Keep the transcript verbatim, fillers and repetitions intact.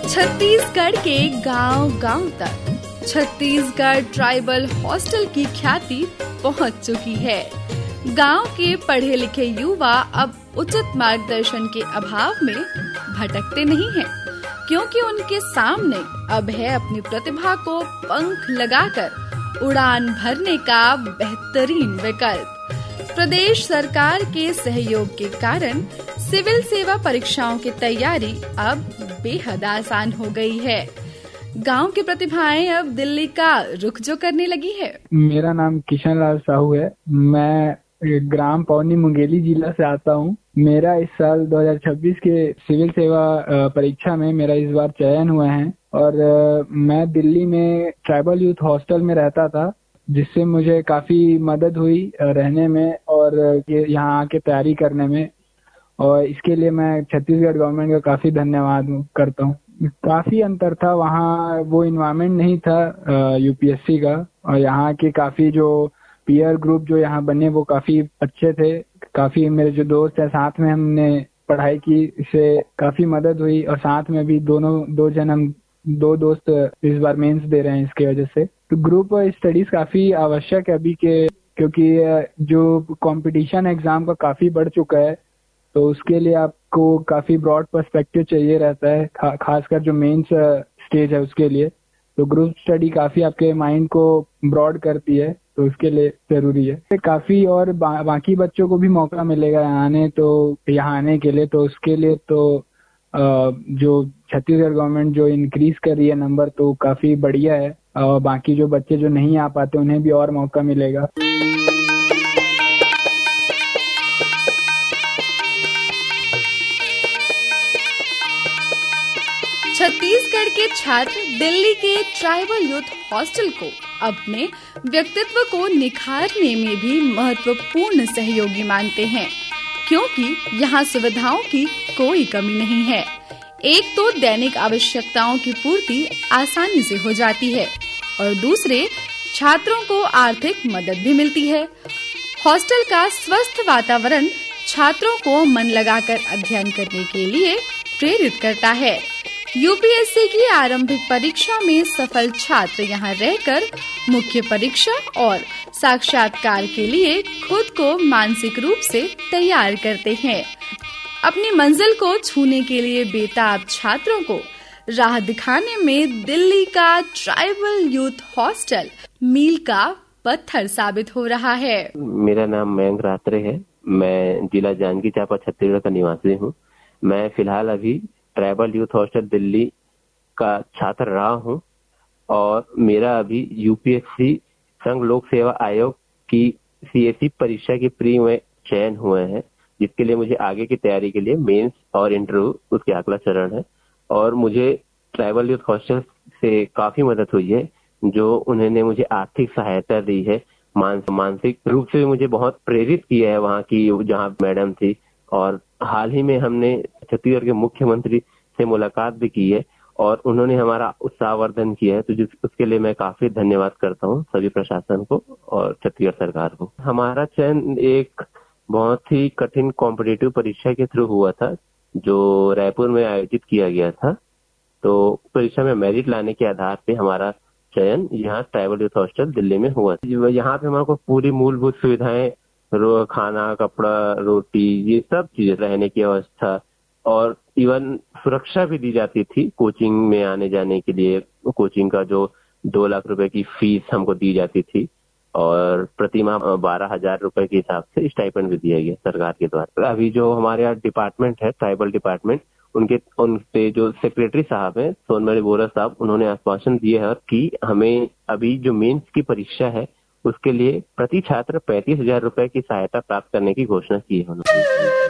छत्तीसगढ़ के गांव-गांव तक छत्तीसगढ़ ट्राइबल हॉस्टल की ख्याति पहुंच चुकी है। गांव के पढ़े लिखे युवा अब उचित मार्गदर्शन के अभाव में भटकते नहीं हैं, क्योंकि उनके सामने अब है अपनी प्रतिभा को पंख लगाकर उड़ान भरने का बेहतरीन विकल्प। प्रदेश सरकार के सहयोग के कारण सिविल सेवा परीक्षाओं की तैयारी अब बेहद आसान हो गई है। गांव की प्रतिभाएं अब दिल्ली का रुख जो करने लगी है। मेरा नाम किशन लाल साहू है। मैं ग्राम पौनी मुंगेली जिला से आता हूँ। मेरा इस साल दो हज़ार छब्बीस के सिविल सेवा परीक्षा में मेरा इस बार चयन हुआ है और मैं दिल्ली में ट्राइबल यूथ हॉस्टल में रहता था, जिससे मुझे काफी मदद हुई रहने में और यहाँ आके तैयारी करने में, और इसके लिए मैं छत्तीसगढ़ गवर्नमेंट का काफी धन्यवाद करता हूँ। काफी अंतर था, वहाँ वो इन्वायरमेंट नहीं था यूपीएससी का, और यहाँ के काफी जो पीयर ग्रुप जो यहाँ बने वो काफी अच्छे थे। काफी मेरे जो दोस्त है साथ में हमने पढ़ाई की, इससे काफी मदद हुई, और साथ में भी दोनों दो जन हम दो दोस्त इस बार मेंस दे रहे हैं इसके वजह से। तो ग्रुप स्टडीज काफी आवश्यक है अभी के, क्योंकि जो कंपटीशन एग्जाम का काफी बढ़ चुका है, तो उसके लिए आपको काफी ब्रॉड पर्सपेक्टिव चाहिए रहता है, खा, खासकर जो मेंस स्टेज है उसके लिए। तो ग्रुप स्टडी काफी आपके माइंड को ब्रॉड करती है, तो उसके लिए जरूरी है। काफी और बा, बाकी बच्चों को भी मौका मिलेगा यहाँ आने तो यहाँ आने के लिए, तो उसके लिए तो आ, जो छत्तीसगढ़ गवर्नमेंट जो इंक्रीज कर रही है नंबर, तो काफी बढ़िया है। और बाकी जो बच्चे जो नहीं आ पाते उन्हें भी और मौका मिलेगा। छत्तीसगढ़ के छात्र दिल्ली के ट्राइबल यूथ हॉस्टल को अपने व्यक्तित्व को निखारने में भी महत्वपूर्ण सहयोगी मानते हैं, क्योंकि यहाँ सुविधाओं की कोई कमी नहीं है। एक तो दैनिक आवश्यकताओं की पूर्ति आसानी से हो जाती है, और दूसरे छात्रों को आर्थिक मदद भी मिलती है। हॉस्टल का स्वस्थ वातावरण छात्रों को मन लगाकर अध्ययन करने के लिए प्रेरित करता है। यूपीएससी की आरंभिक परीक्षा में सफल छात्र यहाँ रहकर मुख्य परीक्षा और साक्षात्कार के लिए खुद को मानसिक रूप से तैयार करते हैं। अपनी मंजिल को छूने के लिए बेताब छात्रों को राह दिखाने में दिल्ली का ट्राइबल यूथ हॉस्टल मील का पत्थर साबित हो रहा है। मेरा नाम मयंक रात्रे है। मैं जिला जांजगीर चांपा छत्तीसगढ़ का निवासी हूँ। मैं फिलहाल अभी ट्राइबल यूथ हॉस्टल दिल्ली का छात्र रहा हूँ, और मेरा अभी यूपीएससी संघ लोक सेवा आयोग की सीएससी परीक्षा की प्री में चयन हुए हैं, जिसके लिए मुझे आगे की तैयारी के लिए मेंस और इंटरव्यू उसके अगला चरण है। और मुझे ट्राइबल यूथ हॉस्टल से काफी मदद हुई है, जो उन्होंने मुझे आर्थिक सहायता दी है, मानसिक रूप से मुझे बहुत प्रेरित किया है वहाँ की जहाँ मैडम थी। और हाल ही में हमने छत्तीसगढ़ के मुख्यमंत्री से मुलाकात भी की है, और उन्होंने हमारा उत्साहवर्धन किया है, तो जिस उसके लिए मैं काफी धन्यवाद करता हूँ सभी प्रशासन को और छत्तीसगढ़ सरकार को। हमारा चयन एक बहुत ही कठिन कॉम्पिटिटिव परीक्षा के थ्रू हुआ था, जो रायपुर में आयोजित किया गया था। तो परीक्षा में मेरिट लाने के आधार पे हमारा चयन यहाँ ट्राइबल यूथ हॉस्टल दिल्ली में हुआ। यहाँ पे हमारे को पूरी मूलभूत सुविधाएं, रो खाना, कपड़ा, रोटी, ये सब चीजें, रहने की व्यवस्था, और इवन सुरक्षा भी दी जाती थी। कोचिंग में आने जाने के लिए कोचिंग का जो दो लाख रुपए की फीस हमको दी जाती थी, और प्रति माह बारह हजार रुपए के हिसाब से स्टाइपेंड भी दिया गया सरकार के द्वारा। अभी जो हमारे यहाँ डिपार्टमेंट है, ट्राइबल डिपार्टमेंट, उनके उनसे जो सेक्रेटरी साहब हैं सोनमणि बोरा साहब, उन्होंने आश्वासन दिए है कि हमें अभी जो मेंस की परीक्षा है उसके लिए प्रति छात्र पैंतीस हजार रुपए की सहायता प्राप्त करने की घोषणा की है उन्होंने।